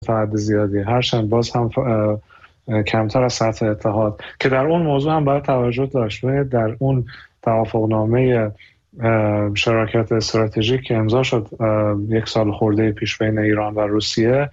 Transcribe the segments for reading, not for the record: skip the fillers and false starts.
تا حد زیادی، هرچند باز هم کمتر از سطح اتحاد، که در اون موضوع هم باید توجه داشت. در اون توافقنامه شراکت استراتژیک که امضا شد 1 سال خورده پیش بین ایران و روسیه،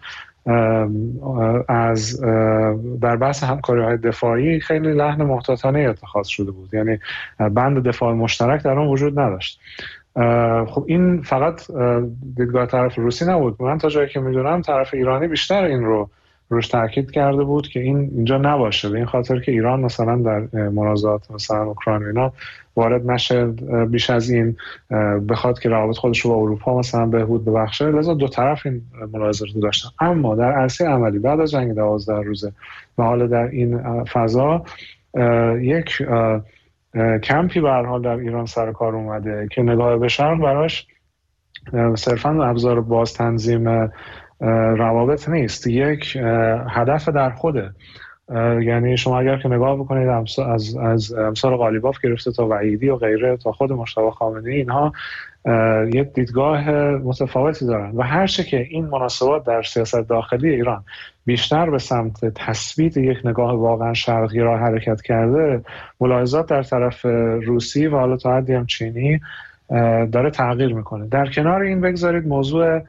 از در بحث همکاری‌های دفاعی خیلی لحن محتاطانه اتخاذ شده بود، یعنی بند دفاع مشترک در اون وجود نداشت. خب این فقط دیدگاه طرف روسی نبود، من تا جایی که میدونم طرف ایرانی بیشتر این رو روش تاکید کرده بود که این اینجا نباشه، به این خاطر که ایران مثلا در منازعات مثلا اوکراین و اینا وارد نشه بیش از این، بخواد که روابط خودش رو با اروپا مثلا بهبود ببخشه، لذا دو طرف این ملاحظه رو داشتن. اما در عرصه عملی بعد از جنگ 12 روزه و حالا در این فضا یک کمپی به هر حال در ایران سر کار اومده که نگاه به شرق براش صرفاً ابزار باز تنظیم روابط نیست، یک هدف در خوده. یعنی شما اگر که نگاه بکنید از امثال قالیباف گرفته تا وحیدی و غیره تا خود مجتبی خامنه‌ای، اینها یک دیدگاه متفاوتی دارن و هرچه که این مناسبات در سیاست داخلی ایران بیشتر به سمت تثبیت یک نگاه واقعا شرقی را حرکت کرده، ملاحظات در طرف روسی و حالا تا حدی هم چینی داره تغییر میکنه. در کنار این بگذارید موضوع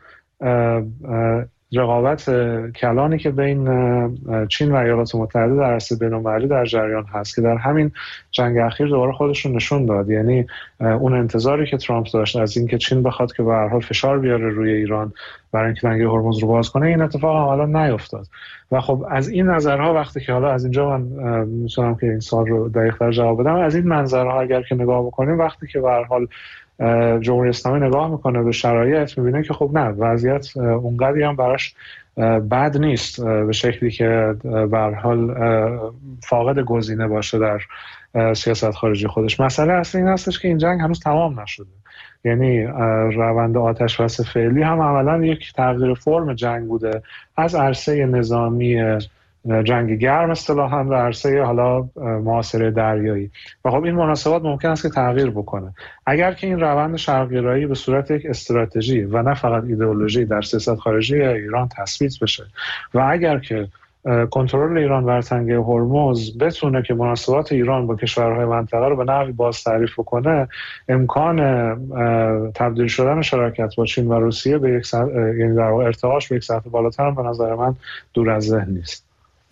رقابت کلانی که بین چین و ایالات متحده در عرصه بین‌المللی در جریان هست که در همین جنگ اخیر دوباره خودشون نشون داد. یعنی اون انتظاری که ترامپ داشت از اینکه چین بخواد که به هر حال فشار بیاره روی ایران برای اینکه دنگه هرمز رو باز کنه، این اتفاق حالا نیفتاد. و خب از این نظرها وقتی که حالا از اینجا من میتونم که این سوال رو دقیق‌تر جواب بدم، از این منظرها اگر که نگاه بکنیم، وقتی که به هر حال جمهوری اسلامی نگاه میکنه به شرایط، میبینه که خب نه، وضعیت اونقدری هم براش بد نیست به شکلی که به هر حال فاقد گزینه باشه در سیاست خارجی خودش. مسئله اصلی این هستش که این جنگ هنوز تمام نشده، یعنی روند آتش بس فعلی هم عملاً یک تغییر فرم جنگ بوده از عرصه نظامی جنگ گرم اصطلاحاً و عرصه حالا محاصره دریایی. و خب این مناسبات ممکن است که تغییر بکنه. اگر که این روند شرق‌گرایی به صورت یک استراتژی و نه فقط ایدئولوژی در سیاست خارجی ایران تثبیت بشه و اگر که کنترل ایران بر تنگه هرمز بتونه که مناسبات ایران با کشورهای منطقه رو به نحوی باز تعریف کنه، امکان تبدیل شدن شراکت با چین و روسیه به یک یعنی در واقع ارتقاش به یک سطح بالاتر هم به نظر من دور از ذهن نیست.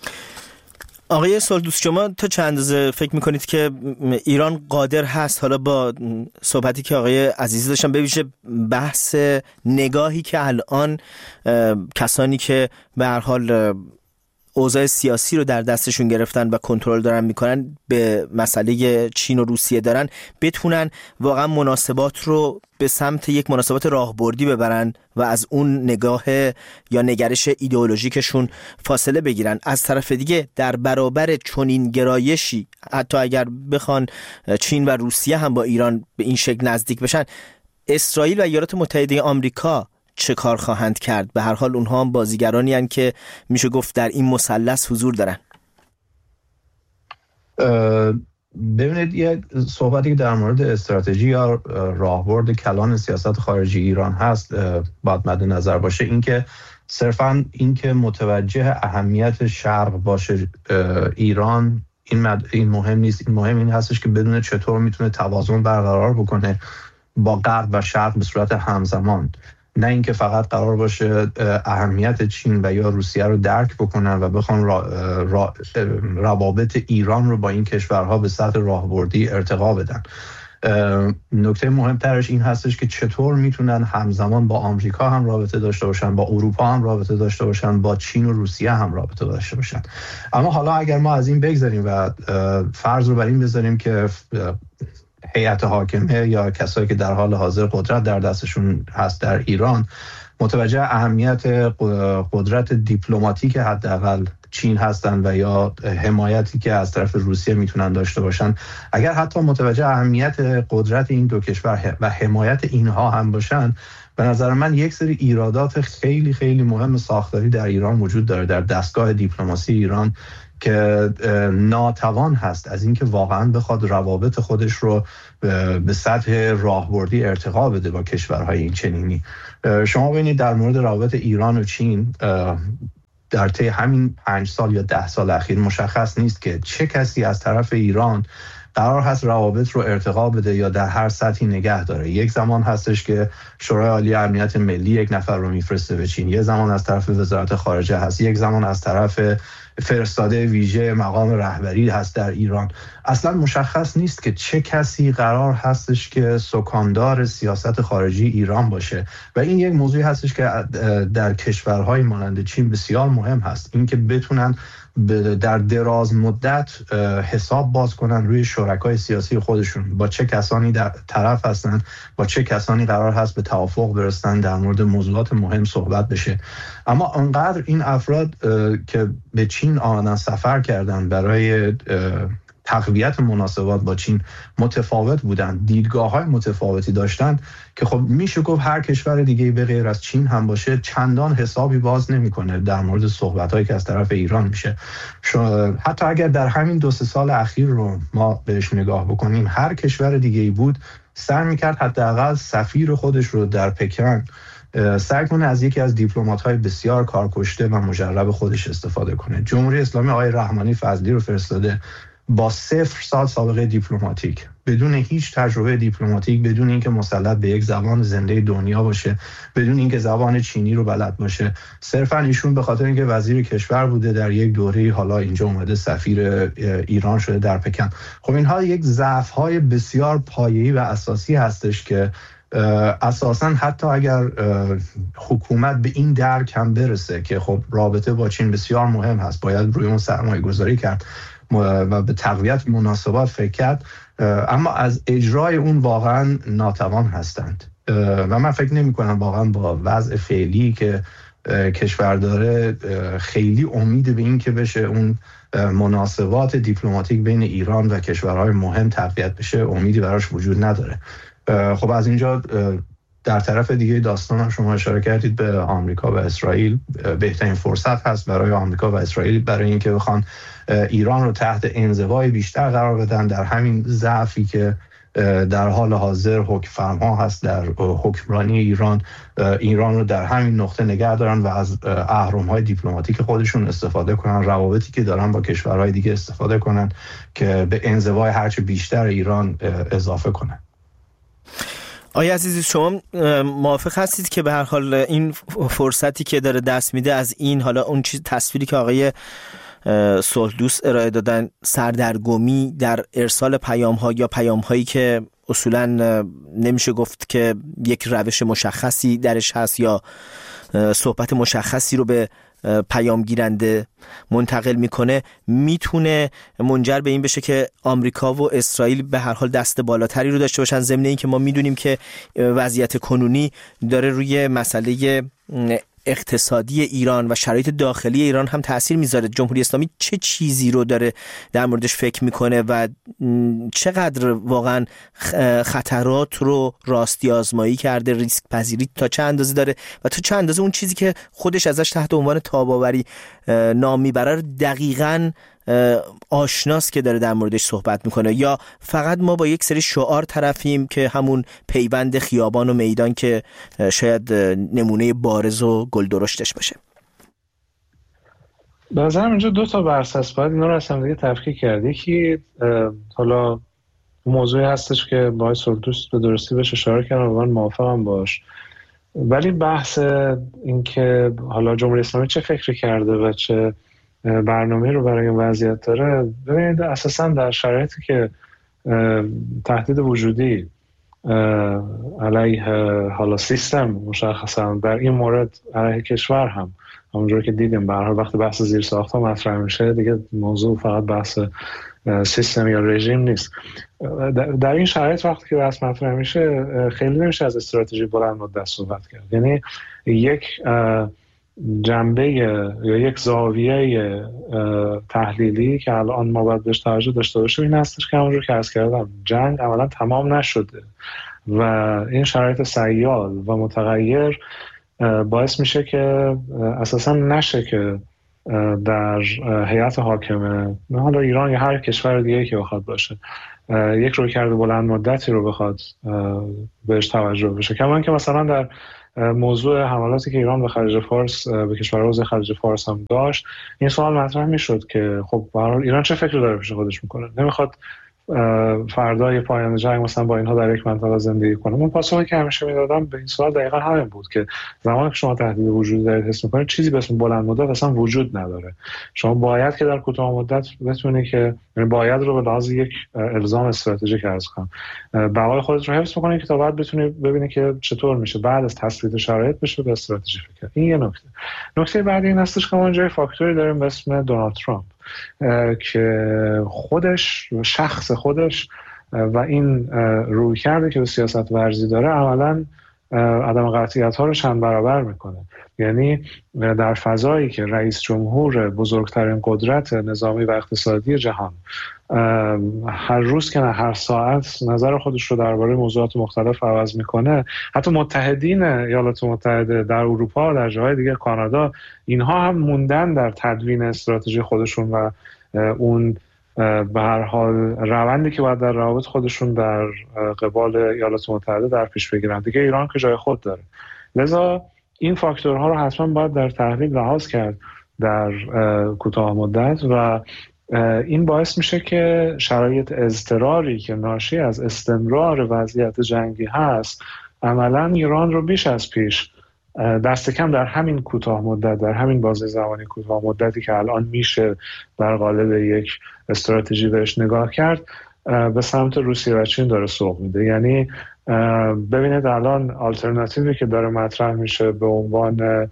آقای سالدوست، شما تا چند اندازه فکر میکنید که ایران قادر هست، حالا با صحبتی که آقای عزیزی داشتن، به ویژه بحث نگاهی که الان کسانی که به هر حال اوضاع سیاسی رو در دستشون گرفتن و کنترل دارن میکنن به مسئله چین و روسیه دارن، بتونن واقعا مناسبات رو به سمت یک مناسبات راهبردی ببرن و از اون نگاه یا نگرش ایدئولوژیکشون فاصله بگیرن. از طرف دیگه در برابر چنین گرایشی، حتی اگر بخوان چین و روسیه هم با ایران به این شکل نزدیک بشن، اسرائیل و ایالات متحده آمریکا چه کار خواهند کرد؟ به هر حال اونها هم بازیگرانی هستند که میشه گفت در این مثلث حضور دارن. ببینید، یه صحبتی که در مورد استراتژی یا راهبرد کلان سیاست خارجی ایران هست باید مد نظر باشه، این که صرفاً این که متوجه اهمیت شرق باشه ایران، این مهم نیست. این مهم این هستش که بدونه چطور میتونه توازن برقرار بکنه با غرب و شرق به صورت همزمان، نه اینکه فقط قرار باشه اهمیت چین و یا روسیه رو درک بکنن و بخوان روابط ایران رو با این کشورها به سطح راهبردی ارتقا بدن. نکته مهمترش این هستش که چطور میتونن همزمان با آمریکا هم رابطه داشته باشن، با اروپا هم رابطه داشته باشن، با چین و روسیه هم رابطه داشته باشن. اما حالا اگر ما از این بگذاریم و فرض رو بر این بذاریم که هیئت حاکمه یا کسایی که در حال حاضر قدرت در دستشون هست در ایران متوجه اهمیت قدرت دیپلماتیک حداقل چین هستن و یا حمایتی که از طرف روسیه میتونن داشته باشن، اگر حتی متوجه اهمیت قدرت این دو کشور و حمایت اینها هم باشن، به نظر من یک سری ایرادات خیلی خیلی مهم ساختاری در ایران وجود داره، در دستگاه دیپلماسی ایران، که ناتوان هست از اینکه واقعا بخواد روابط خودش رو به سطح راهبردی ارتقا بده با کشورهای این چنینی. شما ببینید در مورد روابط ایران و چین در طی همین 5 سال یا 10 سال اخیر مشخص نیست که چه کسی از طرف ایران قرار هست روابط رو ارتقا بده یا در هر سطحی نگه داره. یک زمان هستش که شورای عالی امنیت ملی یک نفر رو میفرسته به چین، یک زمان از طرف وزارت خارجه هست، یک زمان از طرف فرستاده ویژه مقام رهبری هست در ایران. اصلا مشخص نیست که چه کسی قرار هستش که سکاندار سیاست خارجی ایران باشه و این یک موضوعی هستش که در کشورهای مانند چین بسیار مهم هست، اینکه بتونن در دراز مدت حساب باز کنن روی شرکای سیاسی خودشون، با چه کسانی در طرف هستن، با چه کسانی قرار هست به توافق برسن در مورد موضوعات مهم صحبت بشه. اما انقدر این افراد که به چین آمدن سفر کردن برای تقویت مناسبات با چین متفاوت بودن، دیدگاه‌های متفاوتی داشتن که خب میشه گفت هر کشور دیگه به غیر از چین هم باشه چندان حسابی باز نمیکنه در مورد صحبت‌هایی که از طرف ایران میشه. حتی اگر در همین 2-3 سال اخیر رو ما بهش نگاه بکنیم، هر کشور دیگه‌ای بود سعی میکرد حداقل سفیر خودش رو در پکن سعی کنه از یکی از دیپلمات‌های بسیار کارکشته و مجرب خودش استفاده کنه. جمهوری اسلامی آقای رحمانی فضلی رو فرستاده با 0 سال سابقه دیپلماتیک، بدون هیچ تجربه دیپلماتیک، بدون اینکه مسلط به یک زبان زنده دنیا باشه، بدون اینکه زبان چینی رو بلد باشه. صرفا ایشون به خاطر اینکه وزیر کشور بوده در یک دوره، حالا اینجا اومده سفیر ایران شده در پکن. خب اینها یک ضعف‌های بسیار پایه‌ای و اساسی هستش که اساساً حتی اگر حکومت به این درک هم برسه که خب رابطه با چین بسیار مهم هست، باید روی اون سرمایه گذاری کرد و به تقویت مناسبات فکر کرد، اما از اجرای اون واقعا ناتوان هستند و من فکر نمی کنم واقعا با وضع فعلی که کشور داره خیلی امید به این که بشه اون مناسبات دیپلماتیک بین ایران و کشورهای مهم تقویت بشه امیدی براش وجود نداره. خب از اینجا در طرف دیگه داستان هم شما اشاره کردید به آمریکا و اسرائیل. بهترین فرصت هست برای آمریکا و اسرائیل برای اینکه بخوان ایران رو تحت انزوای بیشتر قرار بدن در همین ضعفی که در حال حاضر حکم فرما هست در حکمرانی ایران رو در همین نقطه نگه دارن و از اهرم‌های دیپلماتیک خودشون استفاده کنن، روابطی که دارن با کشورهای دیگه استفاده کنن که به انزوای هرچه بیشتر ایران اضافه کنن. آقای عزیزی، شما موافق هستید که به هر حال این فرصتی که داره دست میده از این، حالا اون چیز تصویری که آقای صلح دوست ارائه دادن، سردرگمی در ارسال پیام‌ها یا پیام‌هایی که اصولاً نمیشه گفت که یک روش مشخصی درش هست یا صحبت مشخصی رو به پیام گیرنده منتقل میکنه، میتونه منجر به این بشه که آمریکا و اسرائیل به هر حال دست بالاتری رو داشته باشن، ضمن این که ما میدونیم که وضعیت کنونی داره روی مسئله اقتصادی ایران و شرایط داخلی ایران هم تأثیر میذاره. جمهوری اسلامی چه چیزی رو داره در موردش فکر میکنه و چقدر واقعا خطرات رو راستی آزمایی کرده، ریسک پذیری تا چه اندازه داره و تا چه اندازه اون چیزی که خودش ازش تحت عنوان تاب‌آوری نام میبره دقیقاً آشناست که داره در موردش صحبت میکنه، یا فقط ما با یک سری شعار طرفیم که همون پیوند خیابان و میدان که شاید نمونه بارز و گلدرشتش باشه؟ به نظرم اینجا 2 تا بحث هست، باید اینا رو از هم دیگه تفکیک کرد. یکی حالا موضوعی هستش که با صلح دوست به درستی بهش اشاره کردم و من موافقم باش، ولی بحث این که حالا جمهوری اسلامی چه فکری کرده و چه برنامه رو برای این وضعیت داره، ببینید اساساً در شرایطی که تهدید وجودی علیه حالا سیستم مشخصاً در این مورد علیه کشور هم همونجوری که دیدیم، به هر حال وقتی بحث زیرساخت‌ها مطرح میشه دیگه موضوع فقط بحث سیستم یا رژیم نیست. در این شرایط وقتی که بحث مطرح میشه خیلی نمیشه از استراتژی بلند مدت صحبت کرد. یعنی یک جنبه یا یک زاویه تحلیلی که الان ما باید بهش توجه داشته باشیم این هستش که همونجور که عرض کردم جنگ عملا تمام نشده و این شرایط سیال و متغیر باعث میشه که اساسا نشه که در هیئت حاکمه حالا ایران یا هر کشور دیگه که بخواد باشه یک رویکرد بلند مدتی رو بخواد بهش توجه بشه. کما که مثلا در موضوع حملاتی که ایران به خلیج فارس به کشورهای حوزه خلیج فارس هم داشت، این سوال مطرح میشد که خب به هر حال ایران چه فکری داره پیش خودش میکنه؟ نمیخواد فردای پایان جنگ مثلا با اینها در یک منطقه زندگی کنه؟ من پاسخی که همیشه میدادم به این سوال دقیقاً همین بود که زمانی که شما تهدید وجود دارید حس میکنید، چیزی به اسم بلند مدت اصلا وجود نداره. شما باید که در کوتاه مدت بتونی که، یعنی باید رو به لحاظ یک الزام استراتژیک عرض کنم، بقای خودت رو حفظ بکنید که تا بعد بتونی ببینی که چطور میشه بعد از تثبیت شرایط بشه به استراتژی فکر کرد. این یه نکته بعدی این هستش که ما اینجا فاکتوری داریم به اسم دونالد ترامپ که خودش، شخص خودش و این رویکردی که به سیاست ورزی داره عملاً عدم قطعیت ها رو چند برابر میکنه. یعنی در فضایی که رئیس جمهور بزرگترین قدرت نظامی و اقتصادی جهان هر روز که نه هر ساعت نظر خودش رو درباره موضوعات مختلف عوض میکنه، حتی متحدین ایالات متحده در اروپا و در جاهای دیگه، کانادا، اینها هم موندن در تدوین استراتژی خودشون و اون به هر حال روندی که باید در روابط خودشون در قبال ایالات متحده در پیش بگیرن. دیگه ایران که جای خود داره. لذا این فاکتورها رو حتما باید در تحلیل لحاظ کرد در کوتاه مدت و این باعث میشه که شرایط اضطراری که ناشی از استمرار وضعیت جنگی هست عملاً ایران رو بیش از پیش دست کم در همین کوتاه مدت، در همین بازه زمانی کوتاه مدتی که الان میشه در قالب یک استراتژی بهش نگاه کرد، به سمت روسیه و چین داره سوق میده. یعنی ببینید الان آلترناتیوی که داره مطرح میشه به عنوان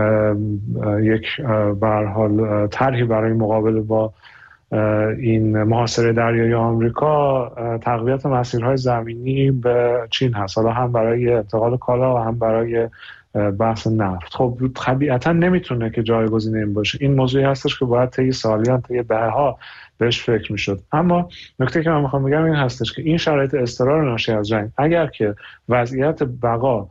یک به هر حال طرحی برای مقابله با این محاصره دریایی آمریکا، تقویت مسیرهای زمینی به چین هست، حالا هم برای انتقال کالا و هم برای بحث نفت. خب طبیعتا نمیتونه که جایگزین این باشه. این موضوعی هستش که باید طی سالیان، طی دهه‌ها بهش فکر میشد. اما نکته که من میخوام بگم این هستش که این شرایط اضطرار ناشی از جنگ، اگر که وضعیت بقا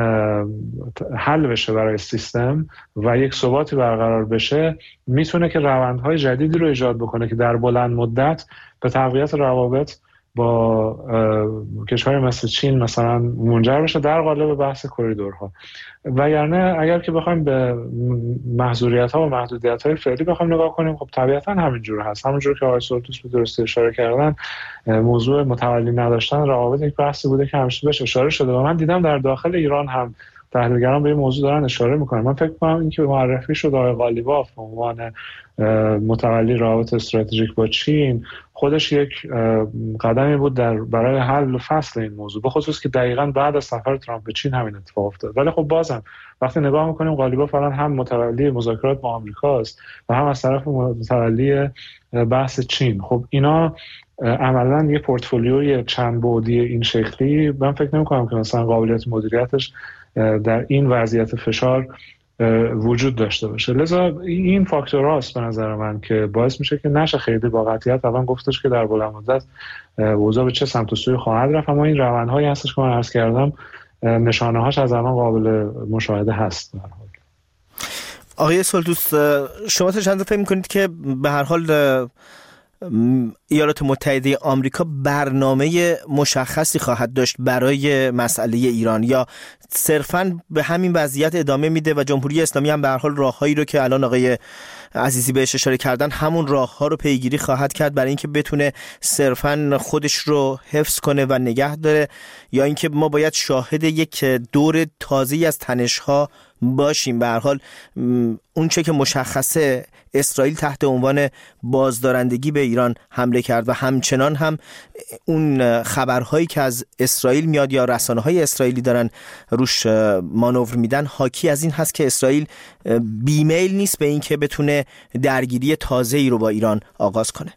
حل بشه برای سیستم و یک ثباتی برقرار بشه، میتونه که روندهای جدیدی رو ایجاد بکنه که در بلند مدت به تقویت روابط با کشور مثل چین مثلا منجر بشه در قالب بحث کریدورها. وگرنه اگر که بخوایم به محظوریت‌ها و محدودیت‌های فعلی بخوایم نگاه کنیم، خب طبیعتاً همینجور هست. همونجور که آقای سولتوس به درستی اشاره کردن، موضوع متولی نداشتن روابط یک بحثی بوده که همیشه بهش اشاره شده و من دیدم در داخل ایران هم تحلیلگران به این موضوع دارن اشاره میکنن. من فکر کنم این که معرفی شد آقای قالیباف به عنوان متولی روابط استراتژیک با چین خودش یک قدمی بود برای حل و فصل این موضوع، به خصوص که دقیقاً بعد از سفر ترامپ به چین همین اتفاق افتاد. ولی خب بازم وقتی نگاه میکنیم قالیباف الان هم متولی مذاکرات با آمریکاست و هم از طرف متولی بحث چین. خب اینا عملاً یه پورتفولیوی چند بعدی این شکلی، من فکر نمی‌کنم که مثلا قابلیت مدیریتش در این وضعیت فشار وجود داشته باشه. لذا این فاکتورهاست به نظر من که باعث میشه که نشه خیلی با قطعیت الان گفتش که در بلند مدت اوضاع به چه سمت و سوی خواهد رفت، اما این روندهایی هستش که من عرض کردم نشانه‌هاش از الان قابل مشاهده هست. آقای سولتوس، شما تا چند فکر می‌کنید که به هر حال ایالات متحده آمریکا برنامه مشخصی خواهد داشت برای مسئله ایران، یا صرفاً به همین وضعیت ادامه میده و جمهوری اسلامی هم به هر حال راههایی رو که الان آقای عزیزی بهش اشاره کردن همون راهها رو پیگیری خواهد کرد برای اینکه بتونه صرفاً خودش رو حفظ کنه و نگه داره، یا اینکه ما باید شاهد یک دور تازه‌ای از تنش‌ها باشیم؟ به هر حال اون چه که مشخصه اسرائیل تحت عنوان بازدارندگی به ایران حمله کرد و همچنان هم اون خبرهایی که از اسرائیل میاد یا رسانه‌های اسرائیلی دارن روش مانور میدن حاکی از این هست که اسرائیل بیمیل نیست به این که بتونه درگیری تازه‌ای رو با ایران آغاز کنه.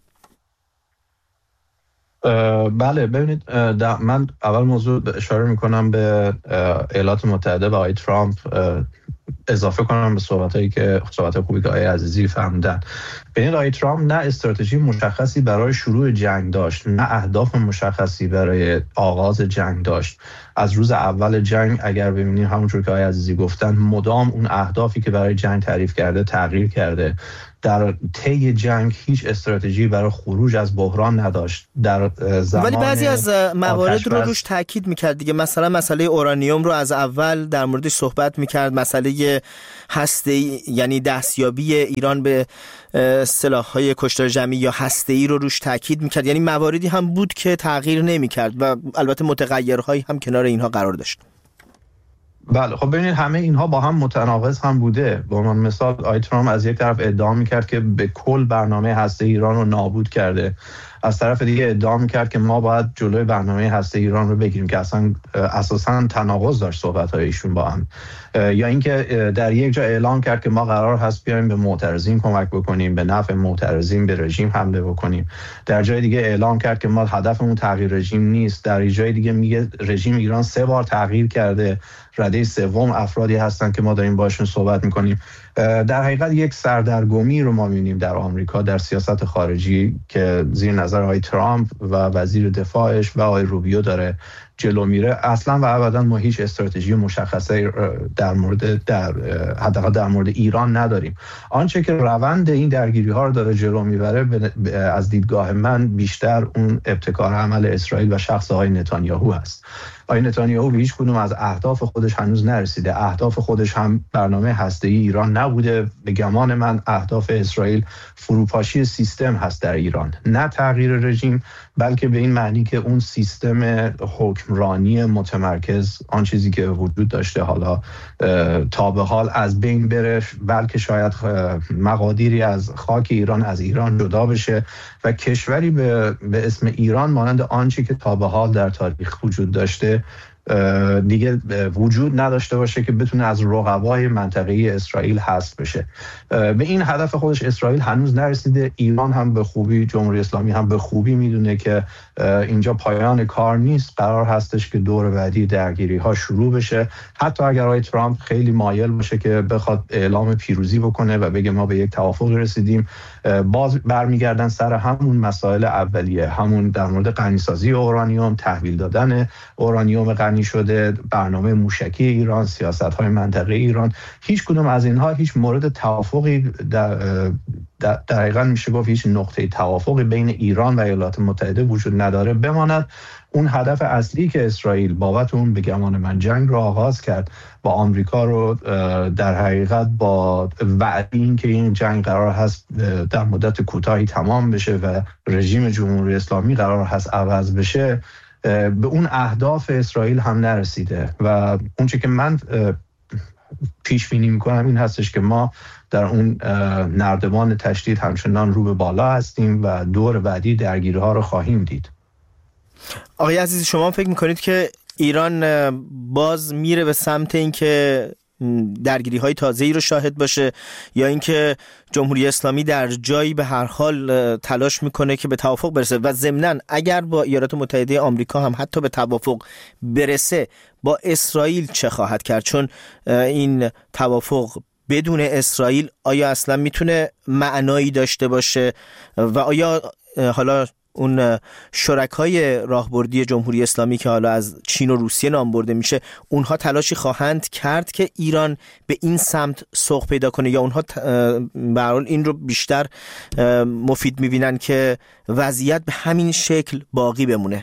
بله، ببینید من اول موضوع اشاره میکنم به ایالات متحده و آقای ترامپ، اضافه کنم به صحبت خوبی که آقای عزیزی فرمودن. ببینید آقای ترامپ نه استراتژی مشخصی برای شروع جنگ داشت، نه اهداف مشخصی برای آغاز جنگ داشت از روز اول جنگ اگر ببینیم همونطور که آقای عزیزی گفتن مدام اون اهدافی که برای جنگ تعریف کرده تغییر کرده. در طی جنگ هیچ استراتژی برای خروج از بحران نداشت. در زمان ولی بعضی از موارد رو روش تاکید میکرد دیگه، مثلا مسئله اورانیوم رو از اول در موردش صحبت میکرد، مسئله هسته‌ای یعنی دستیابی ایران به سلاح‌های کشتار جمعی یا هسته‌ای رو روش تاکید میکرد، یعنی مواردی هم بود که تغییر نمیکرد و البته متغیرهایی هم کنار اینها قرار داشت. بله خب ببینید همه اینها با هم متناقض هم بوده. به عنوان مثال آقای ترامپ از یک طرف ادعا میکرد که به کل برنامه هسته ایران رو نابود کرده، از طرف دیگه ادعا میکرد که ما باید جلوی برنامه هسته ایران رو بگیریم که اصلا اساساً تناقض داشت صحبت‌های ایشون با هم. یا اینکه در یک جا اعلام کرد که ما قرار هست بیایم به معترضین کمک بکنیم، به نفع معترضین به رژیم حمله بکنیم. در جای دیگه اعلام کرد که ما هدفمون تغییر رژیم نیست. در جای دیگه میگه رژیم ایران 3 بار تغییر کرده، رده سوم افرادی هستن که ما داریم باشون صحبت میکنیم. در حقیقت یک سردرگمی رو ما می‌بینیم در آمریکا در سیاست خارجی که زیر نظر آقای ترامپ و وزیر دفاعش و آقای روبیو داره جلو میره. اصلا و ابدا ما هیچ استراتژی مشخصه حداقل در مورد ایران نداریم. آنچه که روند این درگیری ها رو داره جلو میبره از دیدگاه من بیشتر اون ابتکار عمل اسرائیل و شخص آقای نتانیاهو هست. آقای نتانیاهو به هیچ کدوم از اهداف خودش هنوز نرسیده. اهداف خودش هم برنامه هسته‌ای ایران نبوده. به گمان من اهداف اسرائیل فروپاشی سیستم هست در ایران، نه تغییر رژیم، بلکه به این معنی که اون سیستم حکمرانی متمرکز، آن چیزی که وجود داشته حالا تا به حال از بین بره، بلکه شاید مقادیری از خاک ایران از ایران جدا بشه و کشوری به اسم ایران مانند آنچه که تا به حال در تاریخ وجود داشته دیگه وجود نداشته باشه که بتونه از رقبای منطقه‌ای اسرائیل حذف بشه. به این هدف خودش اسرائیل هنوز نرسیده. ایران هم به خوبی، جمهوری اسلامی هم به خوبی میدونه که اینجا پایان کار نیست، قرار هستش که دور بعدی درگیری ها شروع بشه. حتی اگر آقای ترامپ خیلی مایل باشه که بخواد اعلام پیروزی بکنه و بگه ما به یک توافق رسیدیم، باز برمیگردن سر همون مسائل اولیه، همون در مورد غنیسازی اورانیوم، تحویل دادن اورانیوم غنی شده، برنامه موشکی ایران، سیاست‌های منطقه ایران. هیچ کدوم از اینها هیچ مورد توافقی در حقیقت میشه گفت هیچ نقطه توافقی بین ایران و ایالات متحده وجود نداره. بماند اون هدف اصلی که اسرائیل بابت اون به گمان من جنگ رو آغاز کرد با آمریکا رو در حقیقت با وعده این که این جنگ قرار هست در مدت کوتاهی تمام بشه و رژیم جمهوری اسلامی قرار هست عوض بشه، به اون اهداف اسرائیل هم نرسیده. و اون چیزی که من پیش بینی میکنم این هستش که ما در اون نردبان تشدید همچنان رو به بالا هستیم و دور بعدی درگیری ها رو خواهیم دید. آقای عزیزی، شما فکر میکنید که ایران باز میره به سمت این که درگیری های تازه‌ای رو شاهد باشه، یا اینکه جمهوری اسلامی در جایی به هر حال تلاش میکنه که به توافق برسه؟ و ضمناً اگر با ایالات متحده آمریکا هم حتی به توافق برسه، با اسرائیل چه خواهد کرد؟ چون این توافق بدون اسرائیل آیا اصلا میتونه معنایی داشته باشه و آیا حالا اون شرکای راهبردی جمهوری اسلامی که حالا از چین و روسیه نام برده میشه، اونها تلاشی خواهند کرد که ایران به این سمت سوق پیدا کنه، یا اونها به هر حال این رو بیشتر مفید میبینن که وضعیت به همین شکل باقی بمونه؟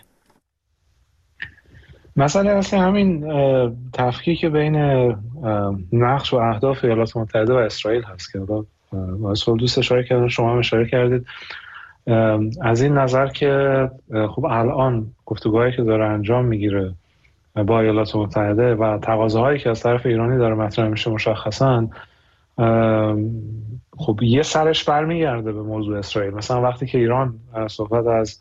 مسئله اصلا همین تفکیک بین نقش و اهداف ایالات متحده و اسرائیل هست که حالا دوست اشاره کردن، شما هم اشاره کردید. از این نظر که خب الان گفتگوهایی که داره انجام میگیره با ایالات متحده و تقاضاهایی که از طرف ایرانی داره مطرح میشه مشخصاً خب یه سرش برمیگرده به موضوع اسرائیل. مثلا وقتی که ایران صحبت از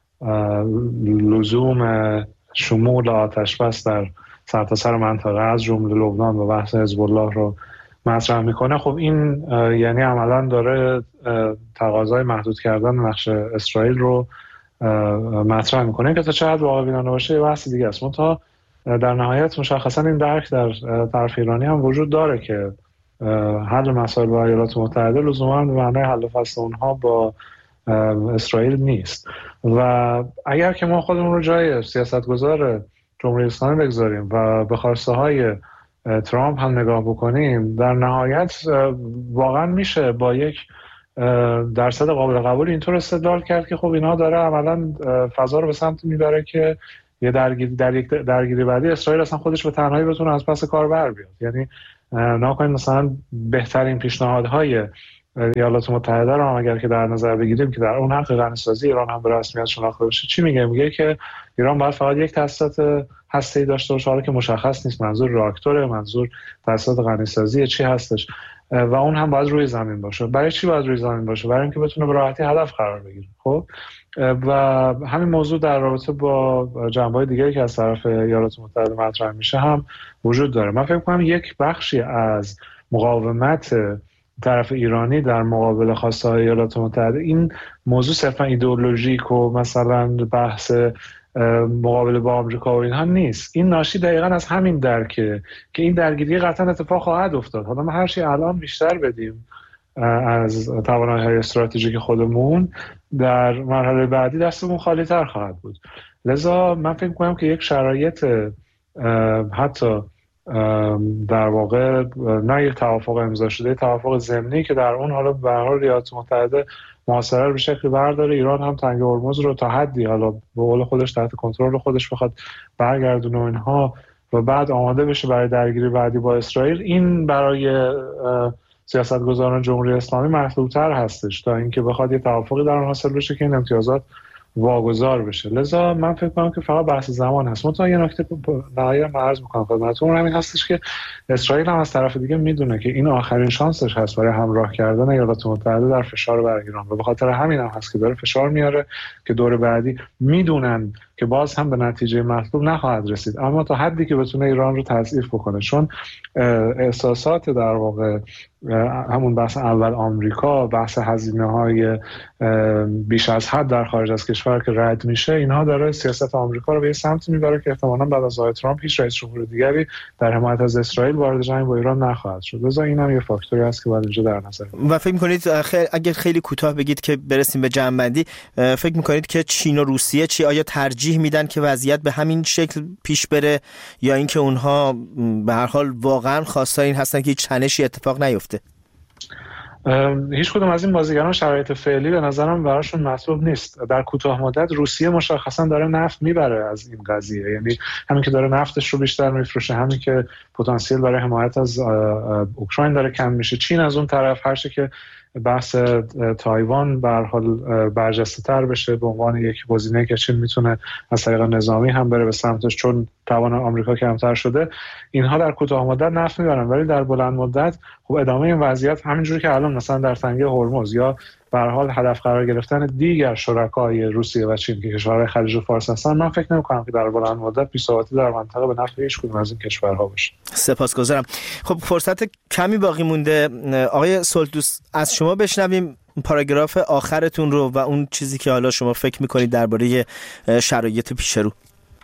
لزوم شمول آتش بس در سرتاسر منطقه از جمله لبنان و بحث حزب الله رو مطرح میکنه، خب این یعنی عملا داره تقاضای محدود کردن نقش اسرائیل رو مطرح میکنه که تا چه حد واقع بینانه باشه یه بحث دیگه است. منتها در نهایت مشخصا این درک در طرف ایرانی هم وجود داره که حل مسائل با ایالات متحده لزوما به معنای حل فصل اونها با اسرائیل نیست. و اگر که ما خودمون رو جای سیاستگزار جمهوری اسلامی بگذاریم و به خواسته های ترامپ هم نگاه بکنیم، در نهایت واقعا میشه با یک درصد قابل قبول اینطور استدلال کرد که خب اینها داره عملا فضا رو به سمت میبره که یه درگیری بعدی اسرائیل اصلا خودش به تنهایی بتونه از پس کار بر بیاد. یعنی ناکنیم مثلا بهترین پیشنهادهای ایالات متحده رو هم اگر که در نظر بگیریم که در اون حق غنی‌سازی ایران هم به رسمیت شناخته بشه، چی میگه که ایران باید فقط یک تاسیسات هسته‌ای داشته باشه، حالا که مشخص نیست منظور راکتوره، منظور تاسیسات غنی‌سازی چی هستش، و اون هم باید روی زمین باشه. برای چی باید روی زمین باشه؟ برای اینکه بتونه به راحتی هدف قرار بگیره. خب و همین موضوع در رابطه با جنبه‌های دیگری که از طرف ایالات متحده مطرح میشه هم وجود داره. من فکر می‌کنم یک بخشی از مقاومت طرف ایرانی در مقابل خواسته‌های ایالات متحده این موضوع صرفا ایدئولوژیک و مثلا بحث مقابله با آمریکا و اینها نیست. این ناشی دقیقاً از همین درکه که این درگیری قطعاً اتفاق خواهد افتاد. حالا ما هر چی الان بیشتر بدیم از توانایی‌های استراتژیک خودمون، در مرحله بعدی دستمون خالی‌تر خواهد بود. لذا من فکر می‌کنم که یک شرایط حتی در واقع نه یک توافق امضا شده، توافق ضمنی که در اون حالا به هر حال ایالات متحده محاصره رو به شکلی برداره، ایران هم تنگ هرمز رو تا حدی حالا به قول خودش تحت کنترل خودش بخواد برگردونه اینها و بعد آماده بشه برای درگیری بعدی با اسرائیل، این برای سیاستگزاران جمهوری اسلامی مطلوب‌تر هستش تا اینکه بخواد یه توافقی در اون حاصل بشه که این امتیازات واگذار بشه. لذا من فکر کنم که فقط بحث زمان هست. تا یه نکته نهایی عرض می‌کنم خدمتتون، همین هستش که اسرائیل هم از طرف دیگه میدونه که این آخرین شانسش هست برای همراه کردن ایالات متحده در فشار بر ایران و به خاطر همین هم هست که داره فشار میاره که دور بعدی میدونن که باز هم به نتیجه مطلوب نخواهد رسید، اما تا حدی که بتونه ایران رو تضعیف بکنه، چون احساسات در واقع همون بحث اول آمریکا، بحث هزینه‌های بیش از حد در خارج از کشور که رد میشه، اینها داره سیاست آمریکا رو به سمتی میبره که احتمالاً بعد از آقای ترامپ هیچ رئیس جمهور دیگری در حمایت از اسرائیل وارد جنگ با ایران نخواهد شد. لذا این هم یه فاکتوری است که باید اینجا در نظر بگیرید. و فکر می‌کنید اگر خیلی کوتاه بگید که برسیم به جمع‌بندی، فکر می‌کنید که چین و روسیه چی آیا ترجیح میدن که وضعیت به همین شکل پیش بره یا اینکه اونها به هر حال واقعا خواستار این هستن که هیچ تنشی اتفاق نیفته؟ هیچ کدوم از این بازیگران شرایط فعلی به نظرم براشون مطلوب نیست. در کوتاه مدت روسیه مشخصا داره نفت میبره از این قضیه، یعنی همین که داره نفتش رو بیشتر میفروشه، همین که پتانسیل برای حمایت از اوکراین داره کم میشه. چین از اون طرف هرچه که بحث تایوان به هر حال برجسته‌تر بشه به عنوان یک گزینه که چین میتونه از طریق نظامی هم بره به سمتش، چون توان آمریکا کمتر شده، اینها در کوتاه مدت نفت میبرن، ولی در بلند مدت خب ادامه این وضعیت همینجوری که الان مثلا در تنگه هرمز یا به هر حال هدف قرار گرفتن دیگر شرکای روسیه و چین که کشورهای خلیج فارس هستن، من فکر نمی‌کنم که در بلند مدت بی‌ثباتی در منطقه به نفع هیچ کدوم از این کشورها باشه. سپاسگزارم. خب فرصت کمی باقی مونده، آقای سولتوس از شما بشنویم پاراگراف آخرتون رو و اون چیزی که حالا شما فکر می‌کنید درباره شرایط پیش رو.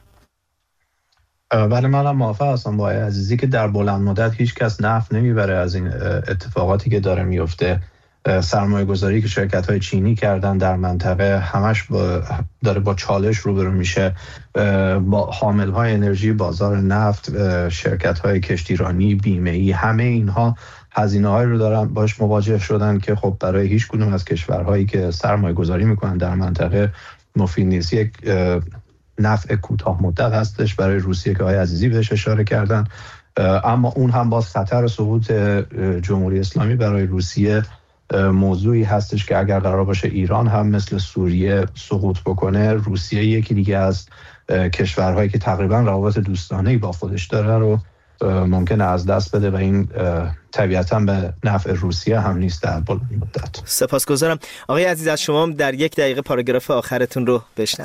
بله، منم موافق هستم با عزیزی که در بلند مدت هیچ کس نفع نمیبره از این اتفاقاتی که داره میفته. سرمایه گذاری که شرکت های چینی کردن در منطقه همش داره با چالش روبرو میشه، با حامل های انرژی بازار نفت، شرکت های کشتیرانی، بیمه‌ای، همه اینها هزینه های رو دارن باش مواجه شدن که خب برای هیچ کدوم از کشورهایی که سرمایه گذاری میکنن در منطقه مفید نیست. یک نفع کوتاه مدت هستش برای روسیه که آقای عزیزی بهش اشاره کردن، اما اون هم باز خطر سقوط جمهوری اسلامی برای روسیه موضوعی هستش که اگر قرار باشه ایران هم مثل سوریه سقوط بکنه، روسیه یکی دیگه از کشورهایی که تقریبا روابط دوستانه‌ای با خودش داره رو ممکنه از دست بده و این طبیعتاً به نفع روسیه هم نیست در بلند مدت. سپاسگزارم. آقای عزیز از شما در 1 دقیقه پاراگراف آخرتون رو بشنویم.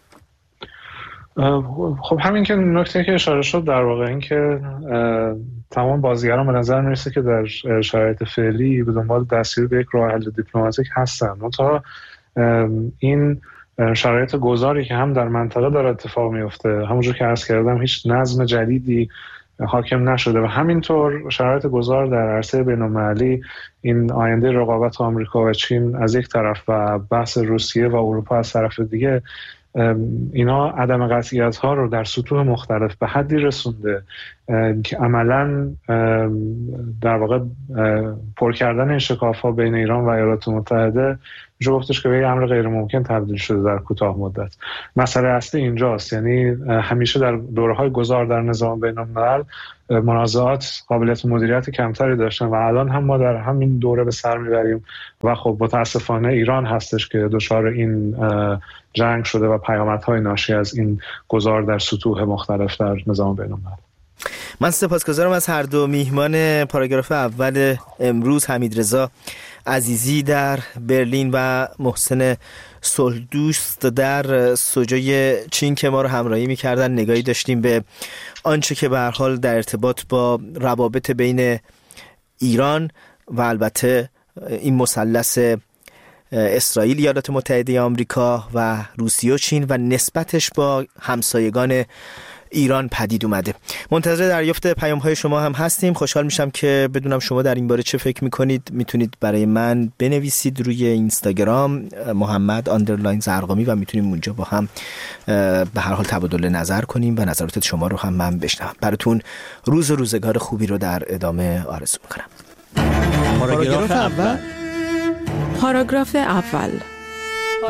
خب همین که نکته که اشاره شد در واقع این که تمام بازیگران به نظر میرسه که در شرایط فعلی به دنبال دستیابی به یک راه حل دیپلماتیک هستن. منتها این شرایط گذاری که هم در منطقه داره اتفاق میفته، همونجور که عرض کردم هیچ نظم جدیدی حاکم نشده و همینطور شرایط گذار در عرصه بین‌المللی، این آینده رقابت آمریکا و چین از یک طرف و بحث روسیه و اروپا از طرف دیگه، اینا عدم قطعیت‌ها رو در سطوح مختلف به حدی رسونده که عملاً در واقع پر کردن این شکاف‌ها بین ایران و ایالات متحده میشه گفتش که به امر غیر ممکن تبدیل شده در کوتاه مدت. مسئله اصلی اینجاست، یعنی همیشه در دوره‌های گذار در نظام بین‌الملل منازعات قابلیت مدیریت کمتری داشتن و الان هم ما در همین دوره به سر میبریم و خب متاسفانه ایران هستش که دچار این جنگ شده و پیامدهای ناشی از این گذار در سطوح مختلف در نظام بین‌الملل. من سپاسگزارم از هر دو میهمان پاراگراف اول امروز، حمیدرضا عزیزی در برلین و محسن صلحدوست در سوژه چین که ما رو همراهی می‌کردن. نگاهی داشتیم به آنچه که به هر حال در ارتباط با روابط بین ایران و البته این مثلث اسرائیل، ایالات متحده آمریکا و روسیه و چین و نسبتش با همسایگان ایران پدید اومده. منتظر دریافت پیام‌های شما هم هستیم. خوشحال میشم که بدونم شما در این باره چه فکر میکنید. میتونید برای من بنویسید روی اینستاگرام محمد_زرقامی و میتونیم اونجا با هم به هر حال تبادل نظر کنیم و نظرات شما رو هم من بشنوم. براتون روز و روزگار خوبی رو در ادامه آرزو میکنم. پاراگراف اول.